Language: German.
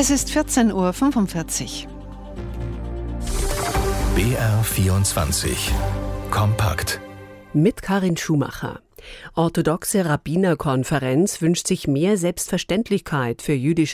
Es ist 14:45 Uhr. BR24 Kompakt Mit Karin Schumacher. Orthodoxe Rabbinerkonferenz wünscht sich mehr Selbstverständlichkeit für jüdische